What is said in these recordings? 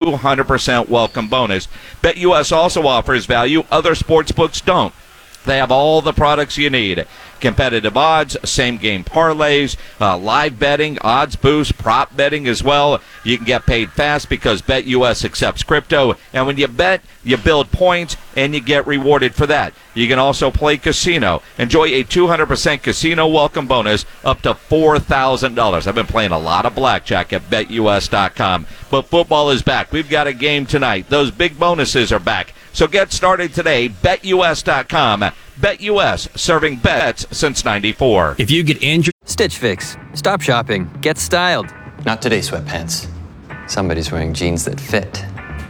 200% welcome bonus. BetUS also offers value other sportsbooks don't. They have all the products you need. Competitive odds, same-game parlays, live betting, odds boost, prop betting as well. You can get paid fast because BetUS accepts crypto. And when you bet, you build points, and you get rewarded for that. You can also play casino. Enjoy a 200% casino welcome bonus up to $4,000. I've been playing a lot of blackjack at BetUS.com. But football is back. We've got a game tonight. Those big bonuses are back. So get started today. BetUS.com. BetUS, serving bets since '94. If you get injured, Stitch Fix. Stop shopping. Get styled. Not today, sweatpants. Somebody's wearing jeans that fit.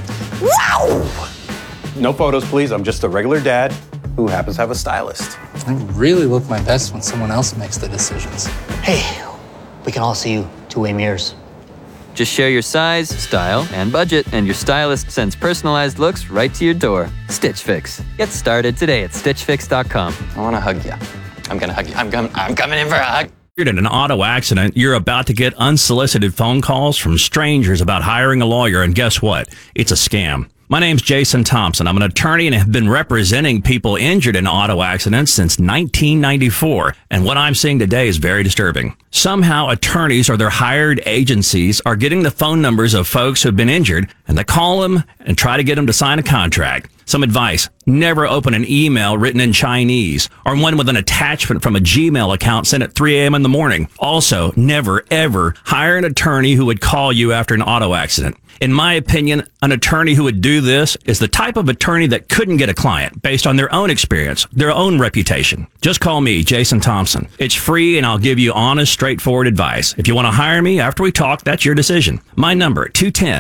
Wow! No photos, please. I'm just a regular dad who happens to have a stylist. I really look my best when someone else makes the decisions. Hey, we can all see you two-way mirrors. Just share your size, style, and budget, and your stylist sends personalized looks right to your door. Stitch Fix. Get started today at StitchFix.com. I want to hug you. I'm going to hug you. I'm coming in for a hug. in an auto accident, you're about to get unsolicited phone calls from strangers about hiring a lawyer, and guess what? It's a scam. My name's Jason Thompson. I'm an attorney and have been representing people injured in auto accidents since 1994. And what I'm seeing today is very disturbing. Somehow attorneys or their hired agencies are getting the phone numbers of folks who've been injured, and they call them and try to get them to sign a contract. Some advice: never open an email written in Chinese or one with an attachment from a Gmail account sent at 3 a.m. in the morning. Also, never, ever hire an attorney who would call you after an auto accident. In my opinion, an attorney who would do this is the type of attorney that couldn't get a client based on their own experience, their own reputation. Just call me, Jason Thompson. It's free, and I'll give you honest, straightforward advice. If you want to hire me after we talk, that's your decision. My number,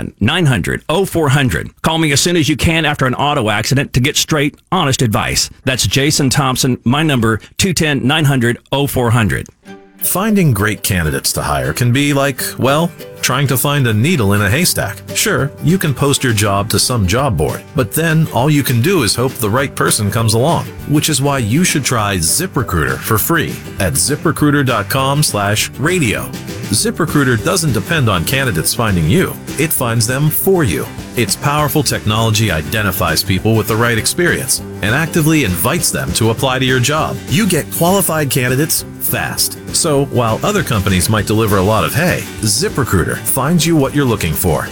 210-900-0400. Call me as soon as you can after an auto accident to get straight, honest advice. That's Jason Thompson. My number, 210-900-0400. Finding great candidates to hire can be like, well, trying to find a needle in a haystack. Sure, you can post your job to some job board, but then all you can do is hope the right person comes along, which is why you should try ZipRecruiter for free at ZipRecruiter.com/radio. ZipRecruiter doesn't depend on candidates finding you. It finds them for you. Its powerful technology identifies people with the right experience and actively invites them to apply to your job. You get qualified candidates fast. So while other companies might deliver a lot of hay, ZipRecruiter finds you what you're looking for.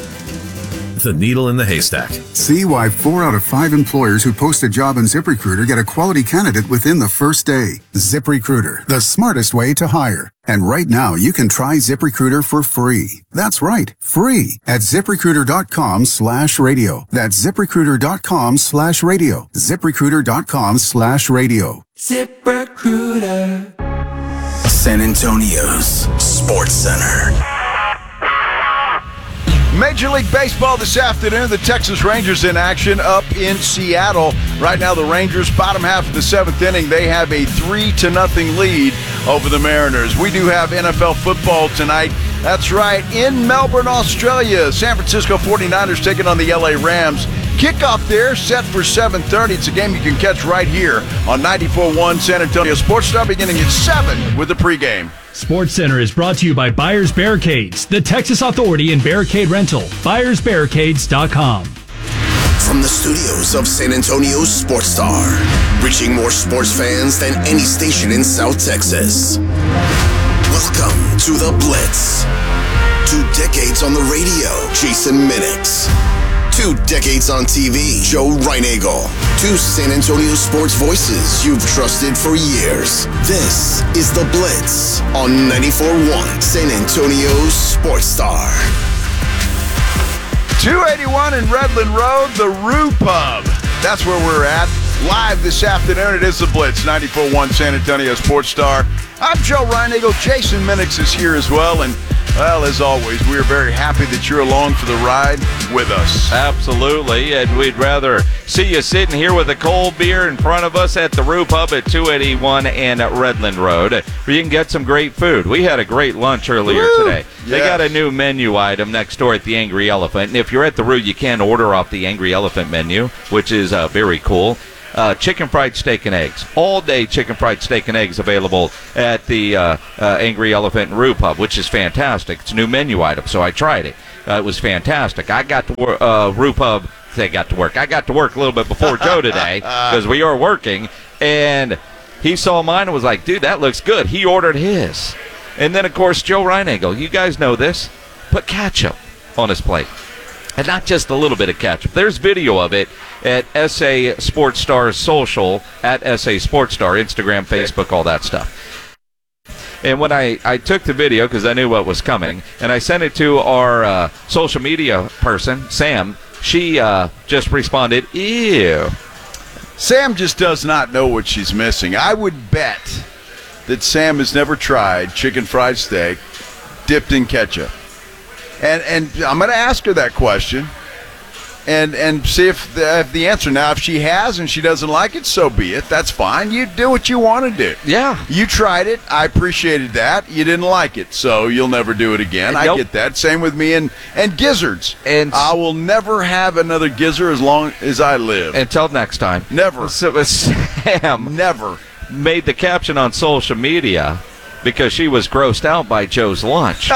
The needle in the haystack. See why 4 out of 5 employers who post a job on ZipRecruiter get a quality candidate within the first day. ZipRecruiter, the smartest way to hire. And right now, you can try ZipRecruiter for free. That's right, free at ZipRecruiter.com/radio. That's ZipRecruiter.com/radio. ZipRecruiter.com/radio. ZipRecruiter. San Antonio's Sports Center. Major League Baseball this afternoon. The Texas Rangers in action up in Seattle. Right now, the Rangers, bottom half of the 7th inning, they have a 3-0 lead over the Mariners. We do have NFL football tonight. That's right, in Melbourne, Australia. San Francisco 49ers taking on the LA Rams. Kickoff there, set for 7:30. It's a game you can catch right here on 94.1 San Antonio Sports Star, beginning at 7 with the pregame. Sports Center is brought to you by Buyers Barricades, the Texas authority in barricade rental. BuyersBarricades.com. From the studios of San Antonio's Sports Star, reaching more sports fans than any station in South Texas. Welcome to The Blitz. 2 decades on the radio, Jason Minix. 2 decades on TV, Joe Reinagle. 2 San Antonio sports voices you've trusted for years. This is The Blitz on 94.1 San Antonio's Sports Star. 281 in Redland Road, the Rue Pub. That's where we're at. Live this afternoon, it is The Blitz, 94.1 San Antonio Sports Star. I'm Joe Reinagle. Jason Minix is here as well, and well, as always, we are very happy that you're along for the ride with us. Absolutely, and we'd rather see you sitting here with a cold beer in front of us at the Rue Pub at 281 and Redland Road, where you can get some great food. We had a great lunch earlier today. They got a new menu item next door at the Angry Elephant, and if you're at the Rue, you can order off the Angry Elephant menu, which is very cool. Chicken fried steak and eggs. All day chicken fried steak and eggs available at the Angry Elephant and Roux Pub, which is fantastic. It's a new menu item, so I tried it. It was fantastic. I got to Roux Pub. I got to work a little bit before Joe today because we are working, and he saw mine and was like, dude, that looks good. He ordered his. And then, of course, Joe Reinagel, you guys know this, put ketchup on his plate. And not just a little bit of ketchup. There's video of it at SA Sports Star's social, at SA Sports Star, Instagram, Facebook, all that stuff. And when I took the video, because I knew what was coming, and I sent it to our social media person, Sam, she just responded, ew. Sam just does not know what she's missing. I would bet that Sam has never tried chicken fried steak dipped in ketchup. And I'm going to ask her that question and see if the answer. Now, if she has and she doesn't like it, so be it. That's fine. You do what you want to do. Yeah. You tried it. I appreciated that. You didn't like it, so you'll never do it again. Nope. I get that. Same with me and gizzards. And I will never have another gizzard as long as I live. Until next time. Never. So Sam never made the caption on social media because she was grossed out by Joe's lunch,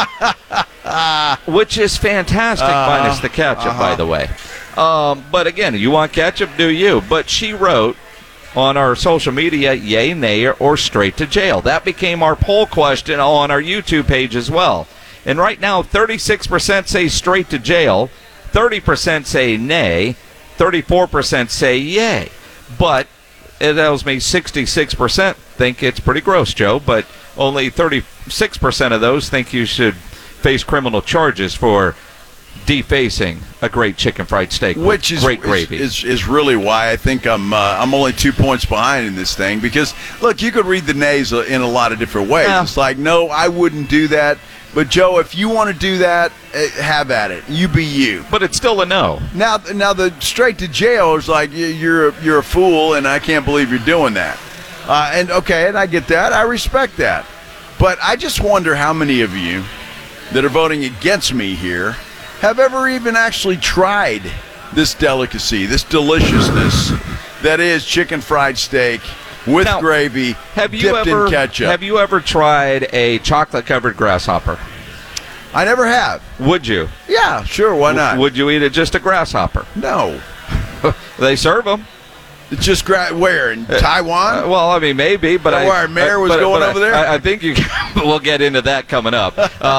which is fantastic, minus the ketchup, by the way. But again, you want ketchup, do you? But she wrote on our social media, yay, nay, or straight to jail. That became our poll question on our YouTube page as well. And right now, 36% say straight to jail, 30% say nay, 34% say yay. But it tells me 66% think it's pretty gross, Joe, but only 36% of those think you should face criminal charges for defacing a great chicken fried steak, which is great gravy. Is really why I think I'm only 2 points behind in this thing. Because look, you could read the nays in a lot of different ways. Yeah. It's like, no, I wouldn't do that. But Joe, if you want to do that, have at it. You be you. But it's still a no. Now the straight to jail is like you're a fool, and I can't believe you're doing that. And I get that. I respect that. But I just wonder how many of you that are voting against me here have ever even actually tried this delicacy, this deliciousness that is chicken fried steak with gravy dipped in ketchup. Have you ever tried a chocolate-covered grasshopper? I never have. Would you? Yeah, sure. Why not? Would you eat just a grasshopper? No. They serve them. It's just where? In Taiwan? Well, I mean, maybe, but where Mayor was going over there? I think you can, we'll get into that coming up.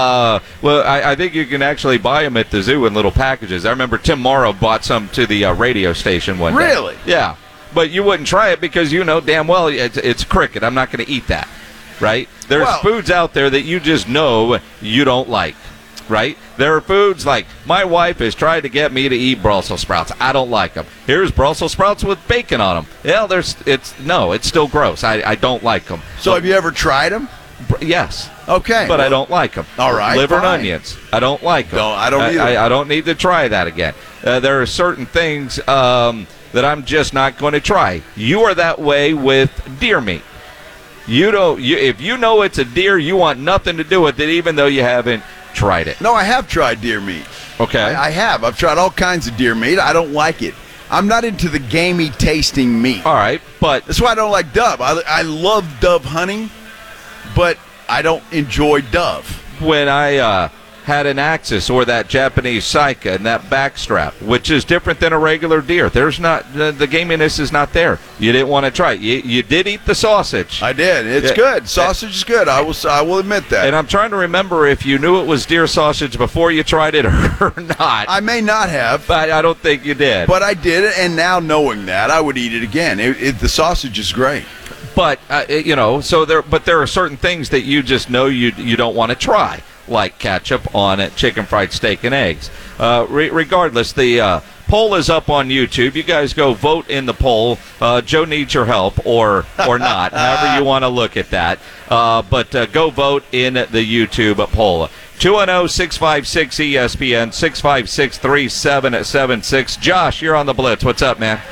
I think you can actually buy them at the zoo in little packages. I remember Tim Morrow bought some to the radio station one day. Really? Yeah. But you wouldn't try it because you know damn well it's cricket. I'm not going to eat that, right? There's foods out there that you just know you don't like, right? There are foods like my wife has tried to get me to eat Brussels sprouts. I don't like them. Here's Brussels sprouts with bacon on them. Yeah, it's still gross. I don't like them. So have you ever tried them? Yes. Okay. But I don't like them. All right. Liver and onions. I don't like them. No, I don't either. I don't need to try that again. There are certain things that I'm just not going to try. You are that way with deer meat. If you know it's a deer, you want nothing to do with it, even though you haven't tried it. No, I have tried deer meat. Okay. I have. I've tried all kinds of deer meat. I don't like it. I'm not into the gamey tasting meat. All right, but that's why I don't like dove. I love dove hunting, but I don't enjoy dove. When I had an axis or that Japanese Sika and that backstrap, which is different than a regular deer. There's not the gaminess is not there. You didn't want to try it. You did eat the sausage. I did. It's good. Sausage is good. I will admit that. And I'm trying to remember if you knew it was deer sausage before you tried it or not. I may not have. But I don't think you did. But I did it, and now knowing that, I would eat it again. The sausage is great. But there are certain things that you just know you don't want to try, like ketchup on chicken fried steak and eggs. Regardless, the poll is up on YouTube. You guys go vote in the poll. Joe needs your help or not, however you want to look at that. But go vote in the YouTube poll. 210-656-ESPN, 656-3776. Josh, you're on the Blitz. What's up, man?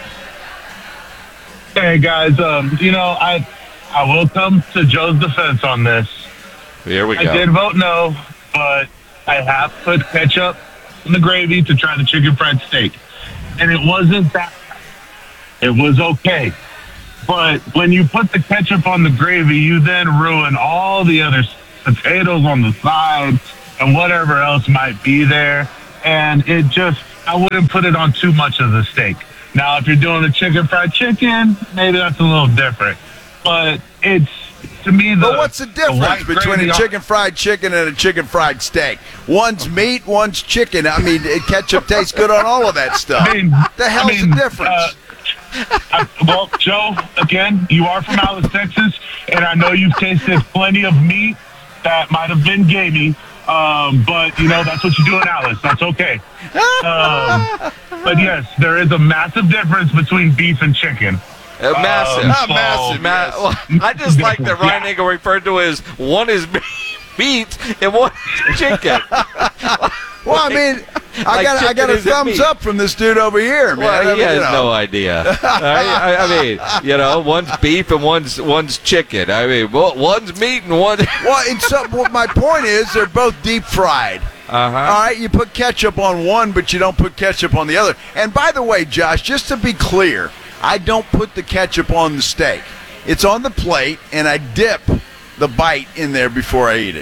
Hey, guys. I will come to Joe's defense on this. Here we go. I did vote no, but I have put ketchup in the gravy to try the chicken fried steak. And it wasn't that. It was okay. But when you put the ketchup on the gravy, you then ruin all the other potatoes on the side and whatever else might be there. And I wouldn't put it on too much of the steak. Now, if you're doing a fried chicken, maybe that's a little different. But to me, but what's the difference between a fried chicken and a chicken fried steak? One's meat, one's chicken. I mean, ketchup tastes good on all of that stuff. The hell's the difference? Well, Joe, again, you are from Alice, Texas, and I know you've tasted plenty of meat that might have been gamey, but, that's what you do in Alice. That's okay. But, yes, there is a massive difference between beef and chicken. Massive. I just like that Ryan Eagle referred to as one is meat and one is chicken. Well, I mean, I got a thumbs up from this dude over here, man. Well, he has no idea. I mean, one's beef and one's chicken. I mean, one's meat and one. Well, my point is they're both deep fried. All right, you put ketchup on one, but you don't put ketchup on the other. And by the way, Josh, just to be clear, I don't put the ketchup on the steak. It's on the plate, and I dip the bite in there before I eat it.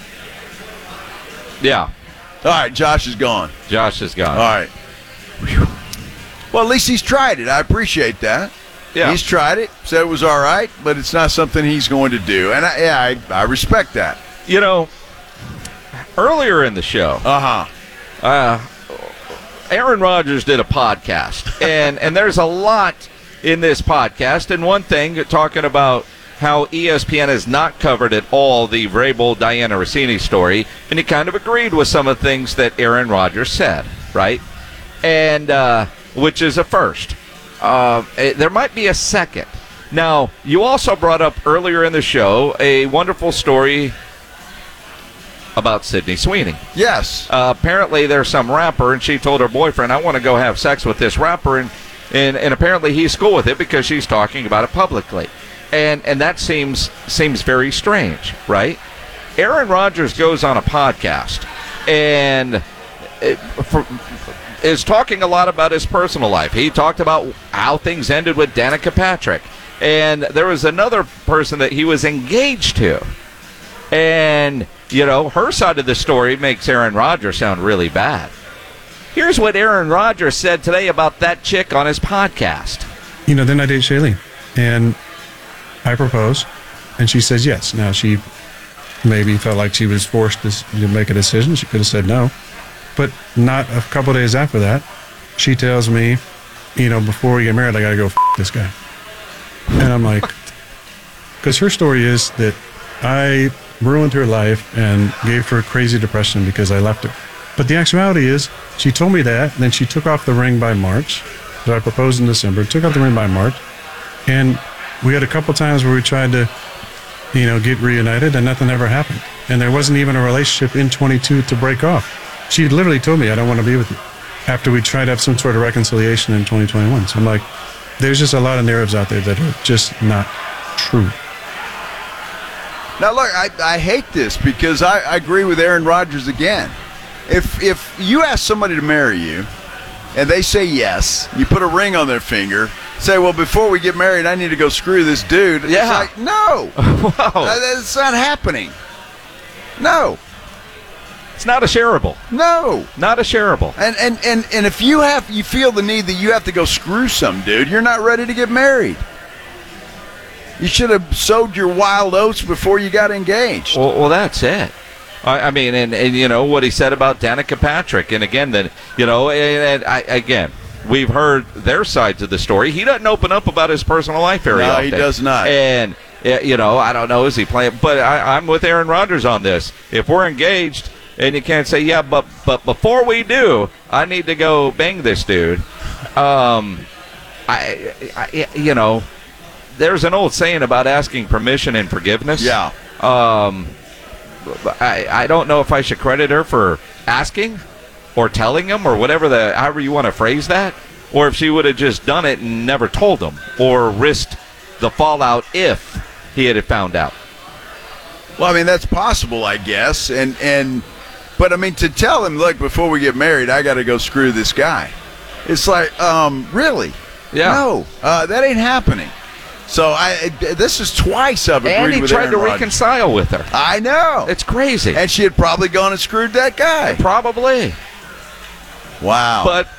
Yeah. All right, Josh is gone. Josh is gone. All right. Whew. Well, at least he's tried it. I appreciate that. Yeah. He's tried it, said it was all right, but it's not something he's going to do. And I respect that. Earlier in the show, Aaron Rodgers did a podcast, and there's a lot in this podcast. And one thing, talking about how ESPN has not covered at all the Vrabel Diana Rossini story, and he kind of agreed with some of the things that Aaron Rodgers said, right? And which is a first. There might be a second. Now, you also brought up earlier in the show a wonderful story about Sydney Sweeney. Yes. Apparently there's some rapper, and she told her boyfriend, I want to go have sex with this rapper, and apparently he's cool with it because she's talking about it publicly. And that seems very strange, right? Aaron Rodgers goes on a podcast and is talking a lot about his personal life. He talked about how things ended with Danica Patrick. And there was another person that he was engaged to. And, her side of the story makes Aaron Rodgers sound really bad. Here's what Aaron Rodgers said today about that chick on his podcast. Then I date Shailene, and I proposed, and she says yes. Now, she maybe felt like she was forced to make a decision. She could have said no. But not a couple days after that, she tells me, before we get married, I got to go this guy. And I'm like, because her story is that I ruined her life and gave her a crazy depression because I left her. But the actuality is, she told me that, and then she took off the ring by March. So I proposed in December, took off the ring by March, and we had a couple times where we tried to, get reunited, and nothing ever happened. And there wasn't even a relationship in 22 to break off. She literally told me, I don't want to be with you, after we tried to have some sort of reconciliation in 2021. So I'm like, there's just a lot of narratives out there that are just not true. Now, look, I hate this because I agree with Aaron Rodgers again. If you ask somebody to marry you and they say yes, you put a ring on their finger, say, well, before we get married, I need to go screw this dude. Yeah. It's like, no. That's not happening. No. It's not a shareable. No. Not a shareable. And if you feel the need that you have to go screw some dude, you're not ready to get married. You should have sowed your wild oats before you got engaged. Well, that's it. I mean, and what he said about Danica Patrick, and again, again, we've heard their sides of the story. He doesn't open up about his personal life very often. No, he does not. And I don't know, is he playing? But I'm with Aaron Rodgers on this. If we're engaged, and you can't say, yeah, but before we do, I need to go bang this dude. There's an old saying about asking permission and forgiveness. Yeah. I don't know if I should credit her for asking or telling him or however you want to phrase that, or if she would have just done it and never told him or risked the fallout if he had found out. Well, I mean, that's possible, I guess. But I mean, to tell him, look, before we get married, I got to go screw this guy. It's like, really? Yeah. No, that ain't happening. So this is twice I've agreed And he with tried Aaron to Rodgers. reconcile with her. I know. It's crazy. And she had probably gone and screwed that guy. Probably. Wow. But